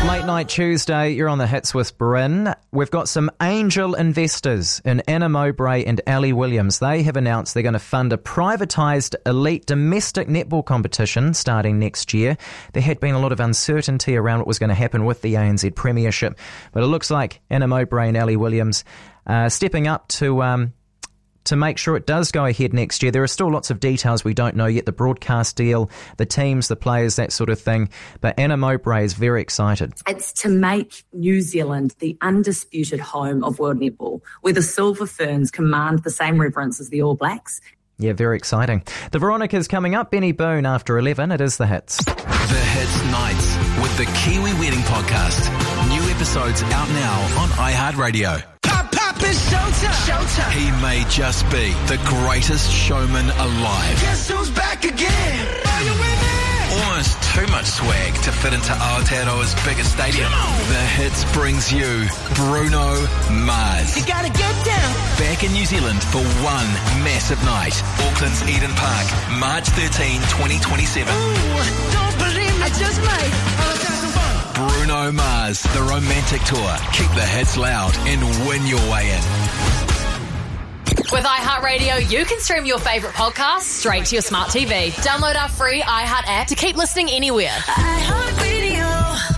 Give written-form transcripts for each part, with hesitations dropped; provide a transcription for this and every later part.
Late Night Tuesday, you're on the hits with Bryn. We've got some angel investors in Anna Mowbray and Ali Williams. They have announced they're going to fund a privatised elite domestic netball competition starting next year. There had been a lot of uncertainty around what was going to happen with the ANZ Premiership, but it looks like Anna Mowbray and Ali Williams stepping up to make sure it does go ahead next year. There are still lots of details we don't know yet, the broadcast deal, the teams, the players, that sort of thing. But Anna Mowbray is very excited. It's to make New Zealand the undisputed home of world netball, where the Silver Ferns command the same reverence as the All Blacks. Yeah, very exciting. The Veronica's coming up. Benny Boone after 11. It is The Hits. The Hits Nights with the Kiwi Wedding Podcast. New episodes out now on iHeartRadio. It's showtime. He may just be the greatest showman alive. Guess who's back again? Are you with me? Almost too much swag to fit into Aotearoa's biggest stadium. The Hits brings you Bruno Mars. You gotta get down. Back in New Zealand for one massive night. Auckland's Eden Park, March 13, 2027. Ooh, don't believe me, I just might. Bruno Mars, the romantic tour. Keep the hits loud and win your way in. With iHeartRadio, you can stream your favourite podcasts straight to your smart TV. Download our free iHeart app to keep listening anywhere. iHeartRadio.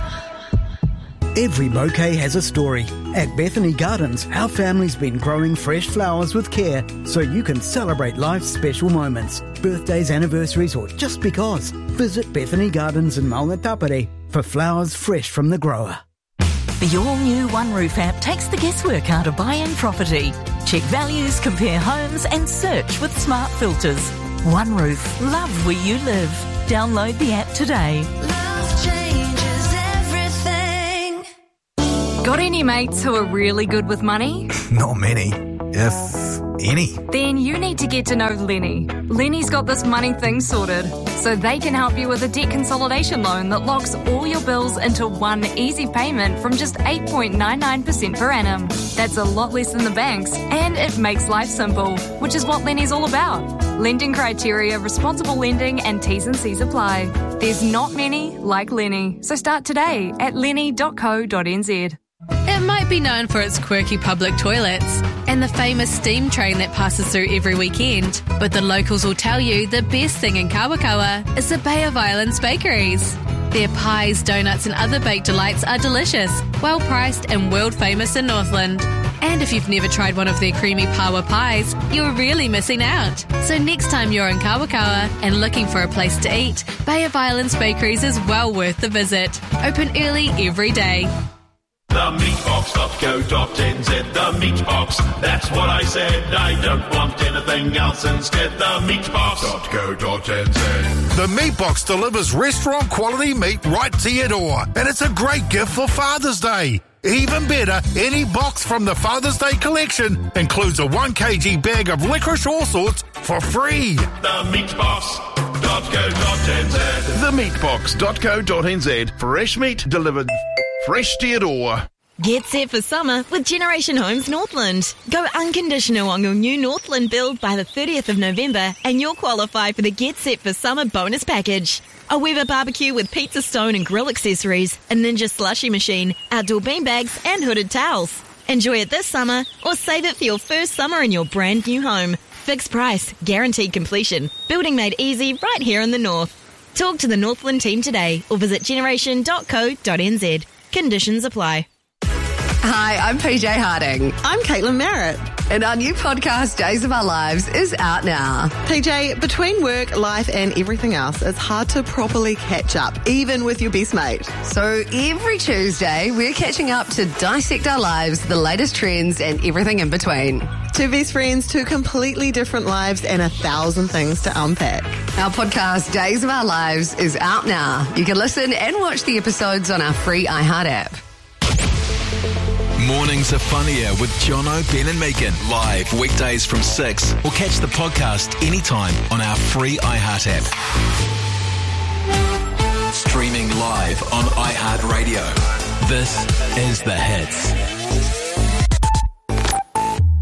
Every bouquet has a story. At Bethany Gardens, our family's been growing fresh flowers with care so you can celebrate life's special moments, birthdays, anniversaries, or just because. Visit Bethany Gardens in Maungatapere for flowers fresh from the grower. The all-new One Roof app takes the guesswork out of buying property. Check values, compare homes and search with smart filters. One Roof. Love where you live. Download the app today. Love changes everything. Got any mates who are really good with money? Not many, if any. Then you need to get to know Lenny. Lenny's got this money thing sorted, so they can help you with a debt consolidation loan that locks all your bills into one easy payment from just 8.99% per annum. That's a lot less than the banks, and it makes life simple, which is what Lenny's all about. Lending criteria, responsible lending, and T's and C's apply. There's not many like Lenny, so start today at lenny.co.nz. It might be known for its quirky public toilets and the famous steam train that passes through every weekend, but the locals will tell you the best thing in Kawakawa is the Bay of Islands bakeries. Their pies, donuts and other baked delights are delicious, well priced and world famous in Northland. And if you've never tried one of their creamy pawa pies, you're really missing out. So next time you're in Kawakawa and looking for a place to eat, Bay of Islands Bakeries is well worth the visit. Open early every day. TheMeatbox.co.nz, the Meatbox. That's what I said. I don't want anything else instead. The Meatbox.co.nz. The Meatbox delivers restaurant quality meat right to your door, and it's a great gift for Father's Day. Even better, any box from the Father's Day collection includes a 1 kg bag of licorice all sorts for free. The Meatbox.co.nz. TheMeatbox.co.nz. Fresh meat delivered fresh to your door. Get set for summer with Generation Homes Northland. Go unconditional on your new Northland build by the 30th of November and you'll qualify for the Get Set for Summer bonus package. A Weber barbecue with pizza stone and grill accessories, a Ninja slushy machine, outdoor beanbags and hooded towels. Enjoy it this summer or save it for your first summer in your brand new home. Fixed price, guaranteed completion. Building made easy right here in the north. Talk to the Northland team today or visit generation.co.nz. Conditions apply. Hi, I'm PJ Harding. I'm Caitlin Merritt. And our new podcast, Days of Our Lives, is out now. PJ, between work, life and everything else, it's hard to properly catch up, even with your best mate. So every Tuesday, we're catching up to dissect our lives, the latest trends and everything in between. Two best friends, two completely different lives and 1,000 things to unpack. Our podcast, Days of Our Lives, is out now. You can listen and watch the episodes on our free iHeart app. Mornings are funnier with Jono, Ben and Megan. Live weekdays from 6. Or catch the podcast anytime on our free iHeart app. Streaming live on iHeartRadio. This is The Hits.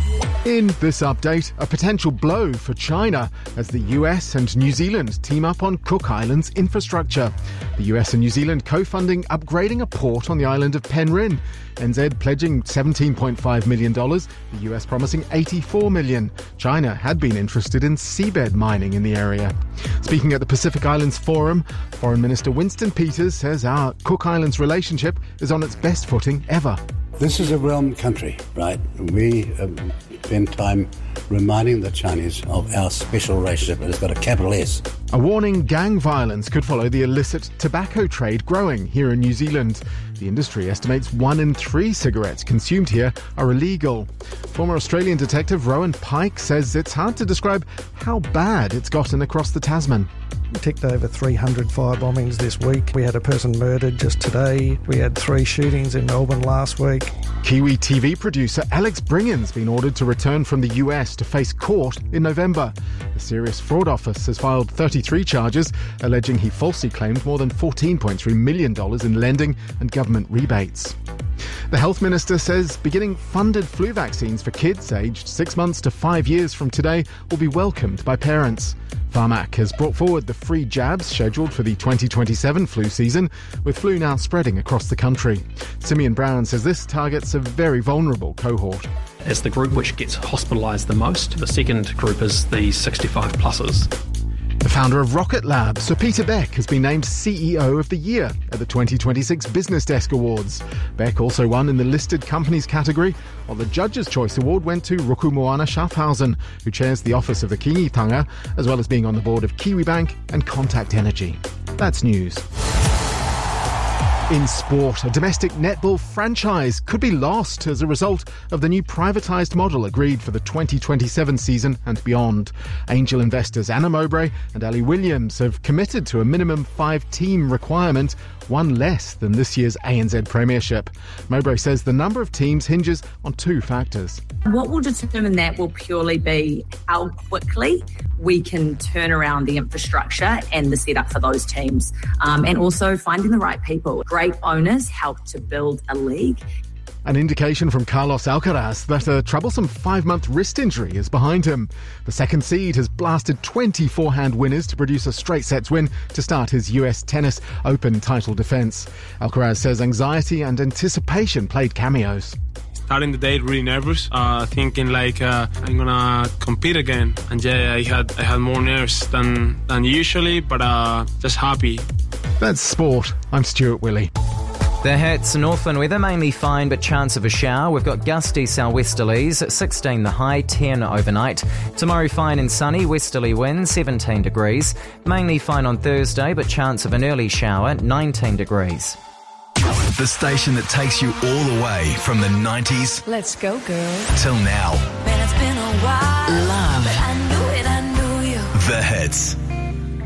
In this update, a potential blow for China as the US and New Zealand team up on Cook Islands infrastructure. The US and New Zealand co-funding upgrading a port on the island of Penryn. NZ pledging $17.5 million, the US promising $84 million. China had been interested in seabed mining in the area. Speaking at the Pacific Islands Forum, Foreign Minister Winston Peters says our Cook Islands relationship is on its best footing ever. This is a realm country, right? We spend time reminding the Chinese of our special relationship, and it's got a capital S. A warning gang violence could follow the illicit tobacco trade growing here in New Zealand. The industry estimates 1 in 3 cigarettes consumed here are illegal. Former Australian detective Rowan Pike says it's hard to describe how bad it's gotten across the Tasman. We ticked over 300 fire bombings this week. We had a person murdered just today. We had 3 shootings in Melbourne last week. Kiwi TV producer Alex Bringan's been ordered to return from the US to face court in November. The Serious Fraud Office has filed 33 charges, alleging he falsely claimed more than $14.3 million in lending and government rebates. The Health Minister says beginning funded flu vaccines for kids aged 6 months to 5 years from today will be welcomed by parents. Pharmac has brought forward the free jabs scheduled for the 2027 flu season, with flu now spreading across the country. Simeon Brown says this targets a very vulnerable cohort. It's the group which gets hospitalised the most. The second group is the 65 pluses. The founder of Rocket Lab, Sir Peter Beck, has been named CEO of the Year at the 2026 Business Desk Awards. Beck also won in the listed companies category, while the Judge's Choice Award went to Rukumoana Schaffhausen, who chairs the office of the Kingitanga, as well as being on the board of Kiwibank and Contact Energy. That's news. In sport, a domestic netball franchise could be lost as a result of the new privatised model agreed for the 2027 season and beyond. Angel investors Anna Mowbray and Ali Williams have committed to a minimum 5-team requirement, one less than this year's ANZ Premiership. Mowbray says the number of teams hinges on 2 factors. What will determine that will purely be how quickly we can turn around the infrastructure and the setup for those teams, and also finding the right people. Great owners help to build a league. An indication from Carlos Alcaraz that a troublesome 5-month wrist injury is behind him. The second seed has blasted 20 forehand winners to produce a straight sets win to start his US Tennis Open title defence. Alcaraz says anxiety and anticipation played cameos. Starting the day really nervous, thinking like I'm gonna compete again, and yeah, I had more nerves than usually, but just happy. That's sport. I'm Stuart Willey. The Hats Northland weather mainly fine but chance of a shower. We've got gusty southwesterlies, 16 the high, 10 overnight. Tomorrow fine and sunny, westerly wind, 17 degrees. Mainly fine on Thursday but chance of an early shower, 19 degrees. The station that takes you all the way from the 90s Let's go, girl. till now. Man, it's been a while.